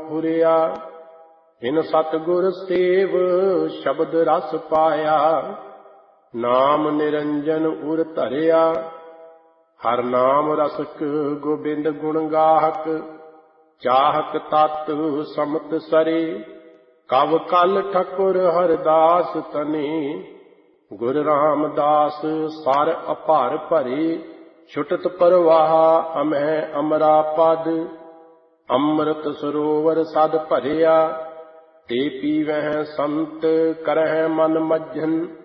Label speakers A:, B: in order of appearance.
A: ਫੁਰਿਆ। ਇਨ ਸਤਿਗੁਰ ਸੇਵ ਸ਼ਬਦ ਰਸ ਪਾਇਆ, ਨਾਮ ਨਿਰੰਜਨ ਉਰ ਧਰਿਆ। ਹਰ ਨਾਮ ਰਸਕ ਗੋਬਿੰਦ ਗੁਣ ਗਾਹਕ, ਚਾਹਕ ਤਤ ਸਮਤ ਸਰੇ। ਕਵ ਕਲ ਠਕੁਰ ਹਰਦਾਸ ਤਨੀ, ਗੁਰ ਰਾਮਦਾਸ ਸਰ ਅਭਰ ਭਰੇ। ਛੁਟਤ ਪਰਵਾਹ ਅਮਹਿ ਅਮਰਾ ਪਦ, ਅੰਮ੍ਰਿਤ ਸਰੋਵਰ ਸਦ ਭਰਿਆ। ਤੇ ਪੀਵਹਿ ਸੰਤ ਕਰਹਿ ਮਨ ਮੱਝਨ,